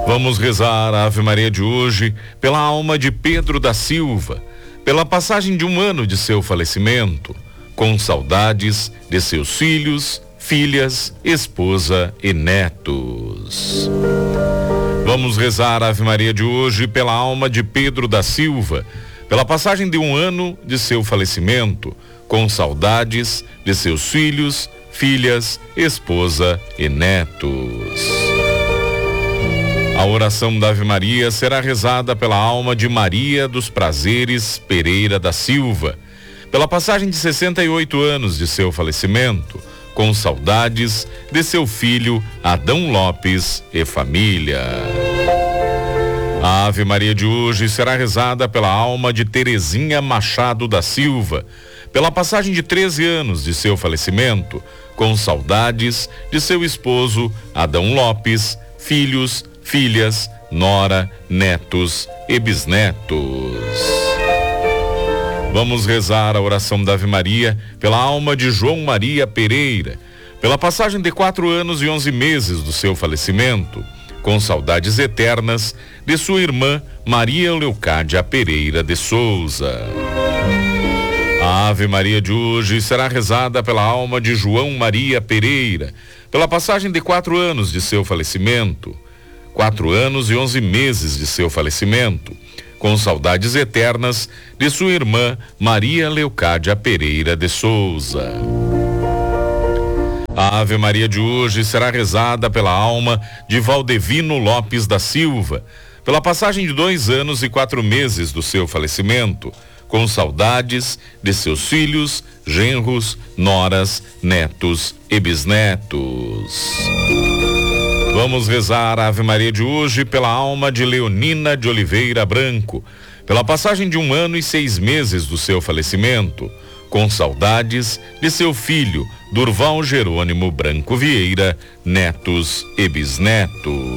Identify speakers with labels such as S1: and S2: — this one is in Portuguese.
S1: Vamos rezar a Ave Maria de hoje pela alma de Pedro da Silva, pela passagem de um ano de seu falecimento, com saudades de seus filhos, filhas, esposa e netos. Vamos rezar a Ave Maria de hoje pela alma de Pedro da Silva, pela passagem de um ano de seu falecimento, com saudades de seus filhos, filhas, esposa e netos. A oração da Ave Maria será rezada pela alma de Maria dos Prazeres Pereira da Silva, pela passagem de 68 anos de seu falecimento, com saudades de seu filho Adão Lopes e família. A Ave Maria de hoje será rezada pela alma de Terezinha Machado da Silva, pela passagem de 13 anos de seu falecimento, com saudades de seu esposo Adão Lopes, filhos, filhas, nora, netos e bisnetos. Vamos rezar a oração da Ave Maria pela alma de João Maria Pereira, pela passagem de 4 anos e 11 meses do seu falecimento, com saudades eternas de sua irmã Maria Leocádia Pereira de Souza. A Ave Maria de hoje será rezada pela alma de João Maria Pereira, pela passagem de 4 anos de seu falecimento, 4 anos e 11 meses de seu falecimento, com saudades eternas de sua irmã Maria Leocádia Pereira de Souza. A Ave Maria de hoje será rezada pela alma de Valdevino Lopes da Silva, pela passagem de 2 anos e 4 meses do seu falecimento, com saudades de seus filhos, genros, noras, netos e bisnetos. Vamos rezar a Ave Maria de hoje pela alma de Leonina de Oliveira Branco, pela passagem de 1 ano e 6 meses do seu falecimento, com saudades de seu filho, Durval Jerônimo Branco Vieira, netos e bisnetos.